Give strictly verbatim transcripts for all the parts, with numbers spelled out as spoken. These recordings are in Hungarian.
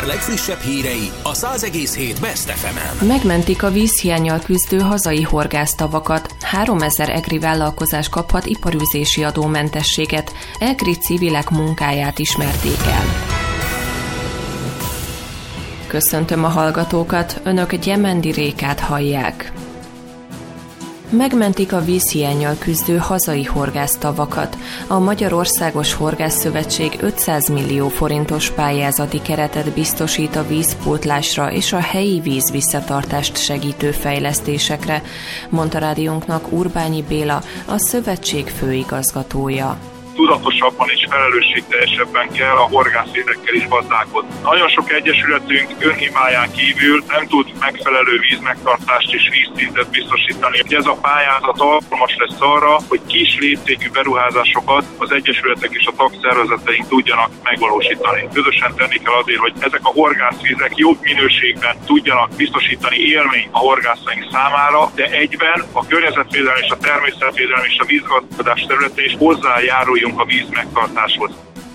Eger legfrissebb hírei a száz egész hét Best ef emen. Megmentik a vízhiánnyal küzdő hazai horgásztavakat. háromezer egri vállalkozás kaphat iparűzési adómentességet. Egri civilek munkáját ismerték el. Köszöntöm a hallgatókat, önök Gyemendi Rékát hallják. Megmentik a vízhiánnyal küzdő hazai horgásztavakat. A Magyarországos Horgászszövetség ötszáz millió forintos pályázati keretet biztosít a vízpótlásra és a helyi vízvisszatartást segítő fejlesztésekre, mondta rádiónknak Urbányi Béla, a szövetség főigazgatója. Tudatosabban és felelősségteljesebben kell a horgászvizekkel is gazdálkodni. Nagyon sok egyesületünk önhibáján kívül nem tud megfelelő vízmegtartást és vízszintet biztosítani. Ez a pályázat alkalmas lesz arra, hogy kis léptékű beruházásokat az egyesületek és a tagszervezeteink tudjanak megvalósítani. Közösen tenni kell azért, hogy ezek a horgászvizek jobb minőségben tudjanak biztosítani élményt a horgászaink számára, de egyben a környezetvédelem és a természetvédelem és a vízgazdálkodás területén is hozzájárul a víz megtartáshoz.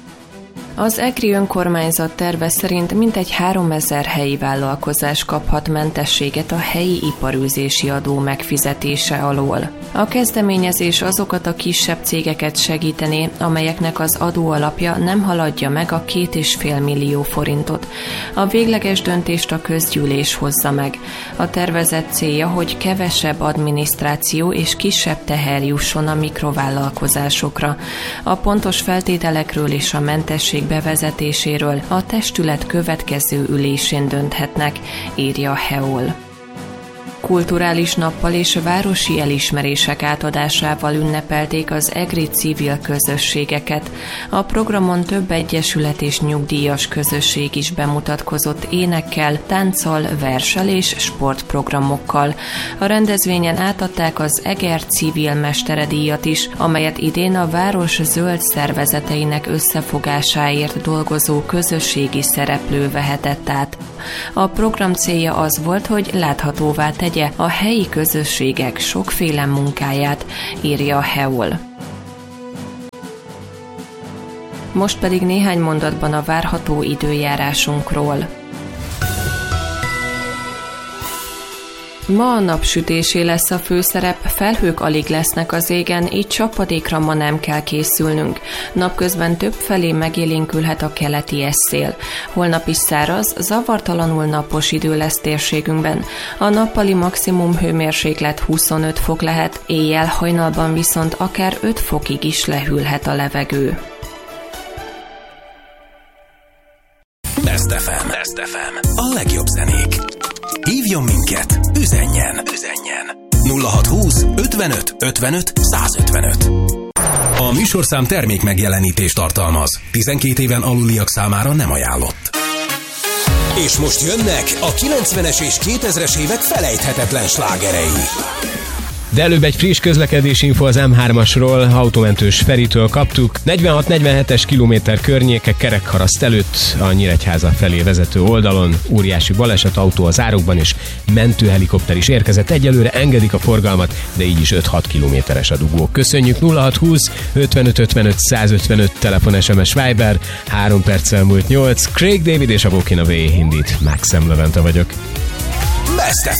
Az egri önkormányzat terve szerint mintegy háromezer helyi vállalkozás kaphat mentességet a helyi iparűzési adó megfizetése alól. A kezdeményezés azokat a kisebb cégeket segítené, amelyeknek az adóalapja nem haladja meg a két és fél millió forintot. A végleges döntést a közgyűlés hozza meg. A tervezett célja, hogy kevesebb adminisztráció és kisebb teher jusson a mikrovállalkozásokra. A pontos feltételekről és a mentesség bevezetéséről a testület következő ülésén dönthetnek, írja a Heol. Kulturális nappal és városi elismerések átadásával ünnepelték az egri civil közösségeket. A programon több egyesület és nyugdíjas közösség is bemutatkozott énekkel, tánccal, verssel és sportprogramokkal. A rendezvényen átadták az Eger Civil Mesteredíjat is, amelyet idén a város zöld szervezeteinek összefogásáért dolgozó közösségi szereplő vehetett át. A program célja az volt, hogy láthatóvá tegye a helyi közösségek sokféle munkáját, írja a Heol. Most pedig néhány mondatban a várható időjárásunkról. Ma a napsütésé lesz a főszerep, felhők alig lesznek az égen, így csapadékra ma nem kell készülnünk. Napközben többfelé megélénkülhet a keleti esszél. Holnap is száraz, zavartalanul napos idő lesz térségünkben. A nappali maximum hőmérséklet huszonöt fok lehet, éjjel hajnalban viszont akár öt fokig is lehűlhet a levegő. Best ef em. Best ef em. A legjobb zenék. Hívjon minket, üzenjen, üzenjen. nulla hatszázhúsz ötvenöt ötvenöt százötvenöt. A műsorszám termék megjelenítést tartalmaz. tizenkét éven aluliak számára nem ajánlott. És most jönnek a kilencvenes és kétezres évek felejthetetlen slágerei. De előbb egy friss közlekedési info az em hármasról, autómentős Feritől kaptuk. negyvenhat negyvenhetes kilométer környéke Kerekharaszt előtt a Nyíregyháza felé vezető oldalon. Óriási baleset, autó az árokban, és mentőhelikopter is érkezett. Egyelőre engedik a forgalmat, de így is öt-hat kilométeres a dugó. Köszönjük. Nulla hatszázhúsz ötvenöt ötvenöt százötvenöt telefon, es em es, Viber. Három perccel múlt nyolc. Craig David és a Walking Away indít. Maxim Levente vagyok. Best